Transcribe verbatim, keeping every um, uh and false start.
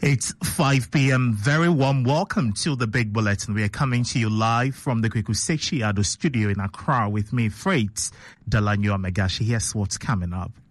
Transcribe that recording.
It's five p.m. Very warm welcome to the Big Bulletin. We are coming to you live from the Kweku Sekyi Ado studio in Accra with me, Freight Dalanyo Amegashi. Here's what's coming up.